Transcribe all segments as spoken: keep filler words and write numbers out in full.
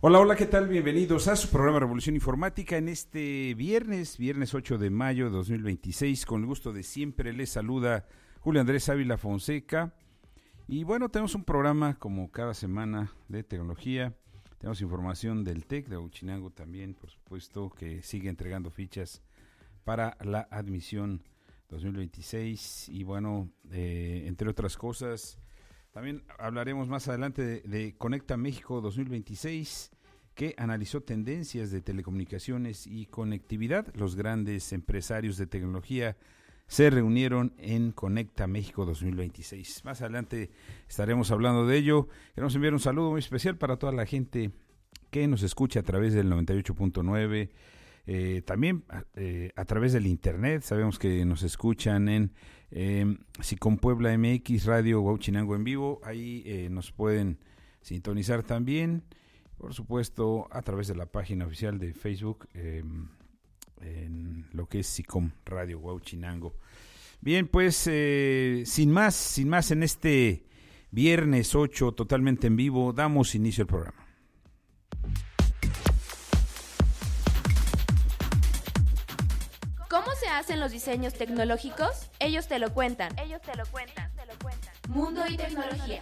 Hola, hola, ¿qué tal? Bienvenidos a su programa Revolución Informática en este viernes, viernes ocho de mayo de dos mil veintiséis. Con el gusto de siempre les saluda Julio Andrés Ávila Fonseca. Y bueno, tenemos un programa como cada semana de tecnología. Tenemos información del TEC de Huachinango también, por supuesto, que sigue entregando fichas para la admisión dos mil veintiséis. Y bueno, eh, entre otras cosas, también hablaremos más adelante de, de Conecta México dos mil veintiséis, que analizó tendencias de telecomunicaciones y conectividad. Los grandes empresarios de tecnología se reunieron en Conecta México dos mil veintiséis. Más adelante estaremos hablando de ello. Queremos enviar un saludo muy especial para toda la gente que nos escucha a través del noventa y ocho punto nueve, eh, también eh, a través del internet. Sabemos que nos escuchan en eh, Sicom Puebla M X, Radio Huachinango en vivo. Ahí eh, nos pueden sintonizar también, por supuesto, a través de la página oficial de Facebook, eh, en lo que es Sicom Radio Huachinango. Bien, pues eh, sin más, sin más en este viernes ocho, totalmente en vivo, damos inicio al programa. ¿Cómo se hacen los diseños tecnológicos? Ellos te lo cuentan. Ellos te lo cuentan. Te lo cuentan. Mundo y tecnología.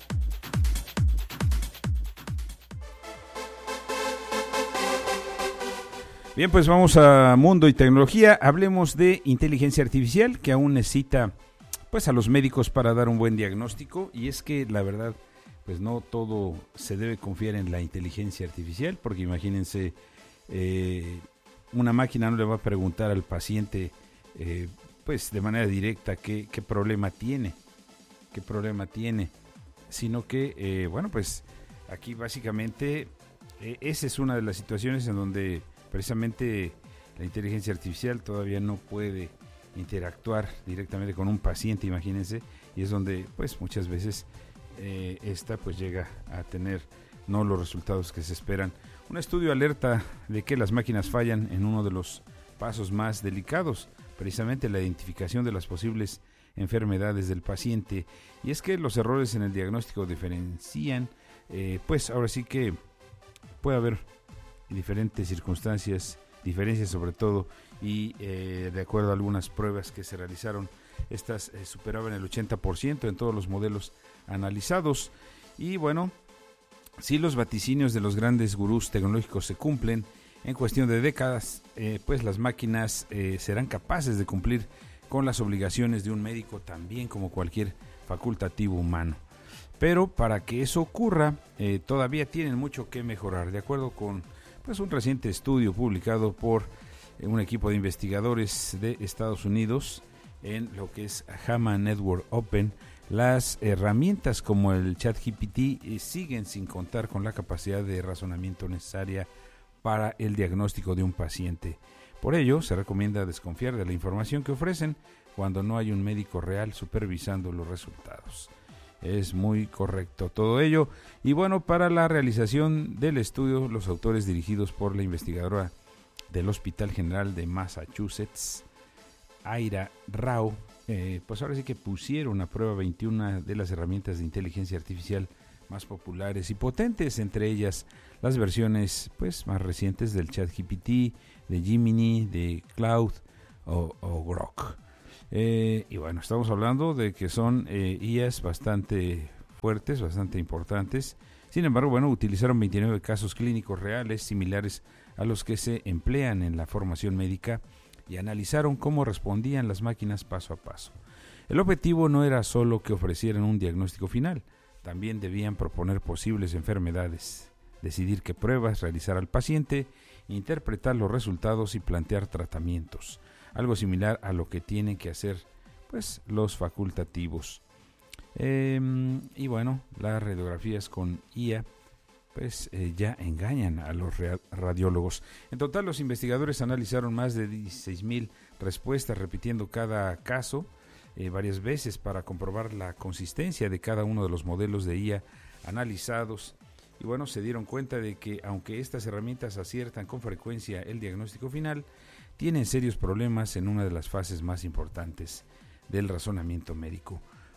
Bien, pues vamos a Mundo y Tecnología. Hablemos de inteligencia artificial, que aún necesita pues a los médicos para dar un buen diagnóstico. Y es que la verdad, pues no todo se debe confiar en la inteligencia artificial, porque imagínense, eh, una máquina no le va a preguntar al paciente eh, pues de manera directa qué, qué problema tiene, qué problema tiene, sino que, eh, bueno, pues aquí básicamente eh, esa es una de las situaciones en donde precisamente la inteligencia artificial todavía no puede interactuar directamente con un paciente, imagínense, y es donde pues muchas veces eh, esta pues llega a tener no los resultados que se esperan. Un estudio alerta de que las máquinas fallan en uno de los pasos más delicados, precisamente la identificación de las posibles enfermedades del paciente, y es que los errores en el diagnóstico diferencian, eh, pues ahora sí que puede haber diferentes circunstancias, diferencias sobre todo, y eh, de acuerdo a algunas pruebas que se realizaron, estas eh, superaban el ochenta por ciento en todos los modelos analizados. Y bueno, si los vaticinios de los grandes gurús tecnológicos se cumplen, en cuestión de décadas, eh, pues las máquinas eh, serán capaces de cumplir con las obligaciones de un médico también como cualquier facultativo humano. Pero para que eso ocurra, eh, todavía tienen mucho que mejorar. De acuerdo con pues, un reciente estudio publicado por eh, un equipo de investigadores de Estados Unidos en lo que es Hama Network Open, las herramientas como el ChatGPT eh, siguen sin contar con la capacidad de razonamiento necesaria para el diagnóstico de un paciente. Por ello, se recomienda desconfiar de la información que ofrecen cuando no hay un médico real supervisando los resultados. Es muy correcto todo ello. Y bueno, para la realización del estudio, los autores dirigidos por la investigadora del Hospital General de Massachusetts, Aira Rao, eh, pues ahora sí que pusieron a prueba veintiuna de las herramientas de inteligencia artificial más populares y potentes, entre ellas las versiones pues más recientes del ChatGPT, de Gemini, de Cloud o, o Grok. Eh, y bueno, estamos hablando de que son eh, I As bastante fuertes, bastante importantes. Sin embargo, bueno, utilizaron veintinueve casos clínicos reales similares a los que se emplean en la formación médica y analizaron cómo respondían las máquinas paso a paso. El objetivo no era solo que ofrecieran un diagnóstico final, también debían proponer posibles enfermedades, decidir qué pruebas realizar al paciente, interpretar los resultados y plantear tratamientos. Algo similar a lo que tienen que hacer pues los facultativos. Eh, y bueno, las radiografías con I A pues eh, ya engañan a los radiólogos. En total, los investigadores analizaron más de dieciséis mil respuestas, repitiendo cada caso eh, varias veces para comprobar la consistencia de cada uno de los modelos de I A analizados. Y bueno, se dieron cuenta de que aunque estas herramientas aciertan con frecuencia el diagnóstico final, tienen serios problemas en una de las fases más importantes del razonamiento médico.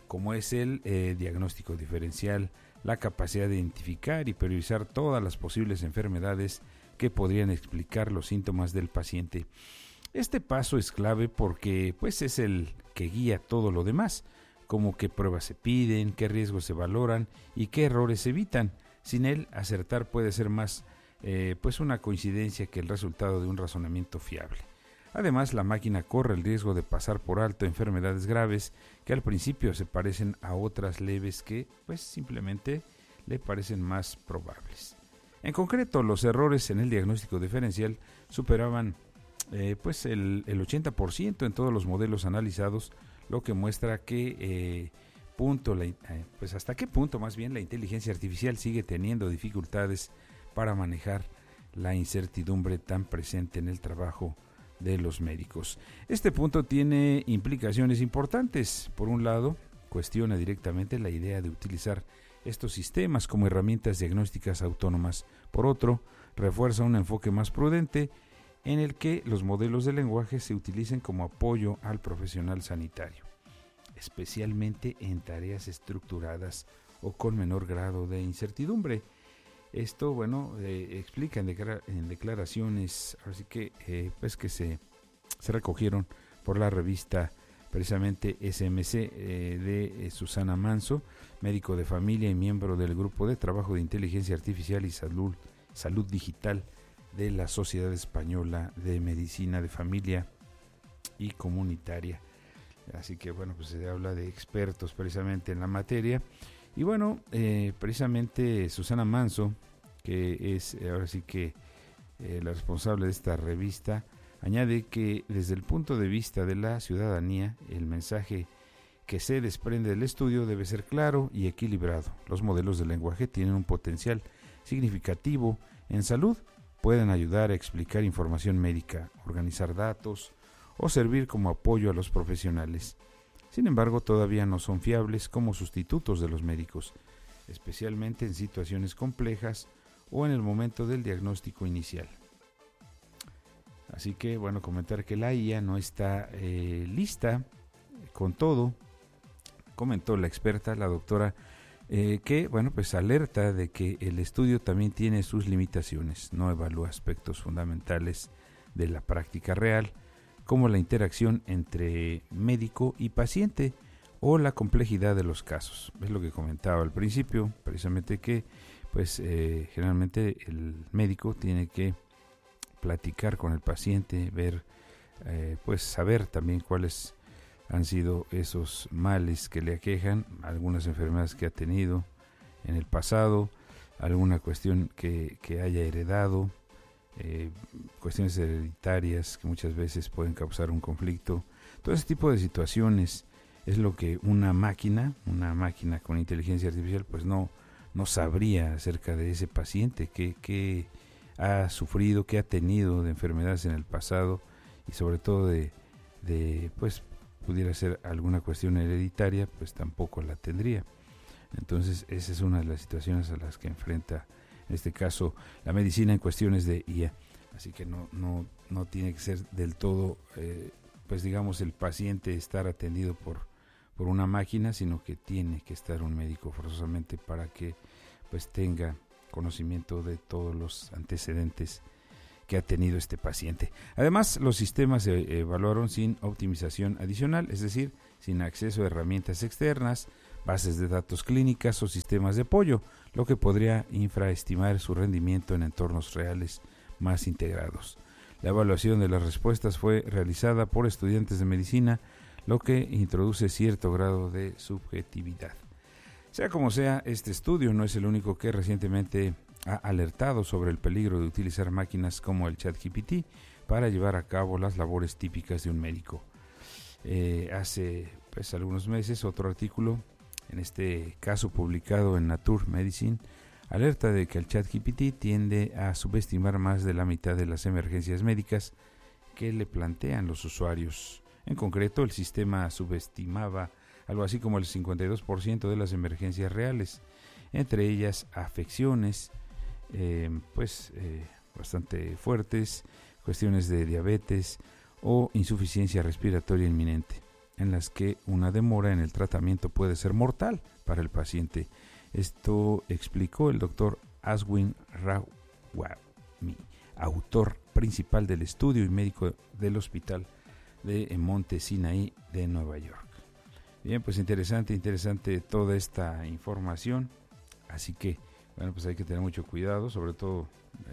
como es el eh, diagnóstico diferencial, la capacidad de identificar y priorizar todas las posibles enfermedades que podrían explicar los síntomas del paciente. Este paso es clave porque pues es el que guía todo lo demás, como qué pruebas se piden, qué riesgos se valoran y qué errores se evitan. Sin él, acertar puede ser más eh, pues una coincidencia que el resultado de un razonamiento fiable. Además, la máquina corre el riesgo de pasar por alto enfermedades graves que al principio se parecen a otras leves que pues simplemente le parecen más probables. En concreto, los errores en el diagnóstico diferencial superaban eh, pues el, el ochenta por ciento en todos los modelos analizados, lo que muestra que eh, punto la, eh, pues hasta qué punto más bien la inteligencia artificial sigue teniendo dificultades para manejar la incertidumbre tan presente en el trabajo de los médicos. Este punto tiene implicaciones importantes. Por un lado, cuestiona directamente la idea de utilizar estos sistemas como herramientas diagnósticas autónomas. Por otro, refuerza un enfoque más prudente en el que los modelos de lenguaje se utilicen como apoyo al profesional sanitario, especialmente en tareas estructuradas o con menor grado de incertidumbre. Esto, bueno, eh, explica en, declara- en declaraciones, así que, eh, pues que se, se recogieron por la revista precisamente S M C eh, de eh, Susana Manso, médico de familia y miembro del grupo de trabajo de inteligencia artificial y salud, salud digital de la Sociedad Española de Medicina de Familia y Comunitaria. Así que, bueno, pues se habla de expertos precisamente en la materia. Y bueno, eh, precisamente Susana Manso, que es eh, ahora sí que eh, la responsable de esta revista, añade que desde el punto de vista de la ciudadanía, el mensaje que se desprende del estudio debe ser claro y equilibrado. Los modelos de lenguaje tienen un potencial significativo en salud, pueden ayudar a explicar información médica, organizar datos o servir como apoyo a los profesionales. Sin embargo, todavía no son fiables como sustitutos de los médicos, especialmente en situaciones complejas o en el momento del diagnóstico inicial. Así que, bueno, comentar que la I A no está eh, lista con todo, comentó la experta, la doctora, eh, que, bueno, pues alerta de que el estudio también tiene sus limitaciones, no evalúa aspectos fundamentales de la práctica real, como la interacción entre médico y paciente o la complejidad de los casos. Es lo que comentaba al principio, precisamente que pues eh, generalmente el médico tiene que platicar con el paciente, ver, eh, pues saber también cuáles han sido esos males que le aquejan, algunas enfermedades que ha tenido en el pasado, alguna cuestión que, que haya heredado, Eh, cuestiones hereditarias que muchas veces pueden causar un conflicto. Todo ese tipo de situaciones es lo que una máquina, una máquina con inteligencia artificial, pues no, no sabría acerca de ese paciente, que, que ha sufrido, que ha tenido de enfermedades en el pasado y sobre todo de, de pues pudiera ser alguna cuestión hereditaria, pues tampoco la tendría. Entonces esa es una de las situaciones a las que enfrenta en este caso la medicina en cuestiones de I A, así que no no no tiene que ser del todo eh, pues digamos el paciente estar atendido por por una máquina, sino que tiene que estar un médico forzosamente para que pues tenga conocimiento de todos los antecedentes que ha tenido este paciente. Además, los sistemas se evaluaron sin optimización adicional, es decir, sin acceso a herramientas externas, bases de datos clínicas o sistemas de apoyo, lo que podría infraestimar su rendimiento en entornos reales más integrados. La evaluación de las respuestas fue realizada por estudiantes de medicina, lo que introduce cierto grado de subjetividad. Sea como sea, este estudio no es el único que recientemente ha alertado sobre el peligro de utilizar máquinas como el ChatGPT para llevar a cabo las labores típicas de un médico. Eh, hace pues algunos meses otro artículo, en este caso publicado en Nature Medicine, alerta de que el ChatGPT tiende a subestimar más de la mitad de las emergencias médicas que le plantean los usuarios. En concreto, el sistema subestimaba algo así como el cincuenta y dos por ciento de las emergencias reales, entre ellas afecciones eh, pues eh, bastante fuertes, cuestiones de diabetes o insuficiencia respiratoria inminente. en las que una demora en el tratamiento puede ser mortal para el paciente. Esto explicó el doctor Ashwin Rawami, autor principal del estudio y médico del Hospital de Monte Sinaí de Nueva York. Bien, pues interesante, interesante toda esta información. Así que, bueno, pues hay que tener mucho cuidado, sobre todo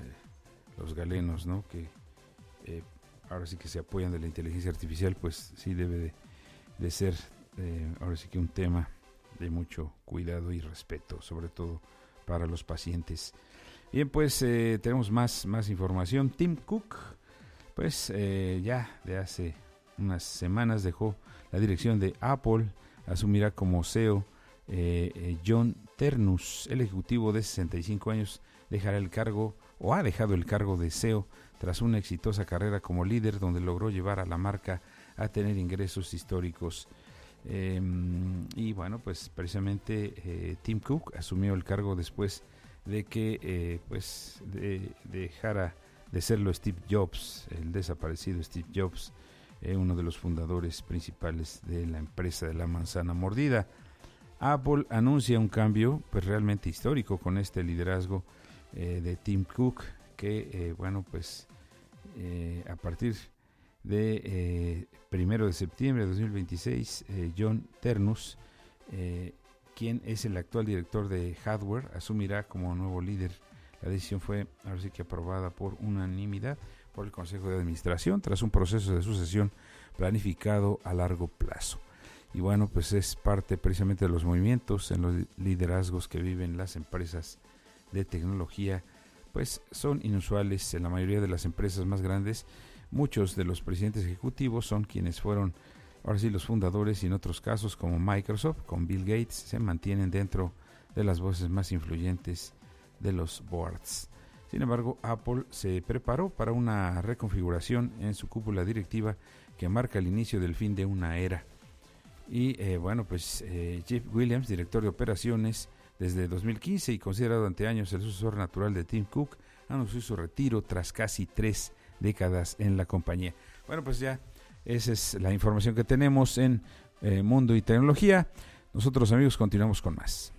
eh, los galenos, ¿no? Que eh, ahora sí que se apoyan de la inteligencia artificial, pues sí debe de, de ser eh, ahora sí que un tema de mucho cuidado y respeto, sobre todo para los pacientes. Bien, pues eh, tenemos más, más información. Tim Cook, pues eh, ya de hace unas semanas dejó la dirección de Apple, asumirá como C E O eh, eh, John Ternus, el ejecutivo de sesenta y cinco años, dejará el cargo o ha dejado el cargo de C E O tras una exitosa carrera como líder donde logró llevar a la marca a tener ingresos históricos. Eh, y bueno, pues precisamente eh, Tim Cook asumió el cargo después de que eh, pues de, dejara de serlo Steve Jobs, el desaparecido Steve Jobs, eh, uno de los fundadores principales de la empresa de la manzana mordida. Apple anuncia un cambio pues realmente histórico con este liderazgo eh, de Tim Cook, que eh, bueno pues eh, a partir de eh, primero de septiembre de dos mil veintiséis, eh, John Ternus, eh, quien es el actual director de hardware, asumirá como nuevo líder. La decisión fue ahora sí que aprobada por unanimidad por el Consejo de Administración tras un proceso de sucesión planificado a largo plazo. Y bueno, pues es parte precisamente de los movimientos en los liderazgos que viven las empresas de tecnología, pues son inusuales en la mayoría de las empresas más grandes. Muchos de los presidentes ejecutivos son quienes fueron ahora sí los fundadores, y en otros casos como Microsoft con Bill Gates se mantienen dentro de las voces más influyentes de los boards. Sin embargo, Apple se preparó para una reconfiguración en su cúpula directiva que marca el inicio del fin de una era. Y eh, bueno, pues eh, Jeff Williams, director de operaciones desde dos mil quince y considerado durante años el sucesor natural de Tim Cook, anunció su retiro tras casi tres décadas en la compañía. Bueno, pues ya esa es la información que tenemos en eh, Mundo y Tecnología. Nosotros, amigos, continuamos con más.